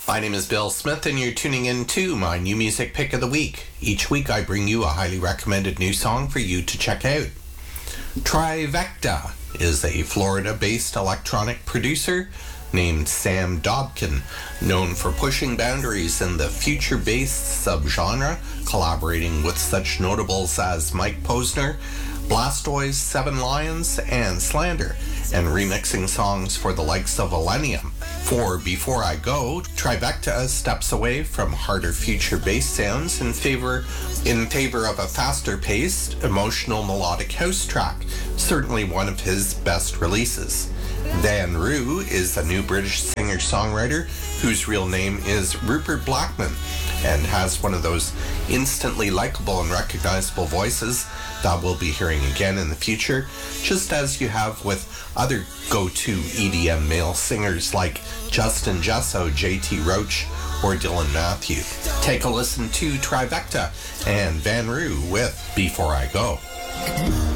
My name is Bill Smith, and you're tuning in to my new music pick of the week. Each week I bring you a highly recommended new song for you to check out. Trivecta is a Florida-based electronic producer named Sam Dobkin, known for pushing boundaries in the future-based subgenre, collaborating with such notables as Mike Posner, Blastoise, Seven Lions, and Slander, and remixing songs for the likes of Illenium. For Before I Go, Trivecta steps away from harder future-based sounds in favor of a faster-paced, emotional melodic house track, certainly one of his best releases. Van Roo is a new British singer-songwriter whose real name is Rupert Blackman and has one of those instantly likable and recognizable voices that we'll be hearing again in the future, just as you have with other go-to EDM male singers like Justin Jesso, JT Roach, or Dylan Matthew. Take a listen to Trivecta and Van Roo with Before I Go.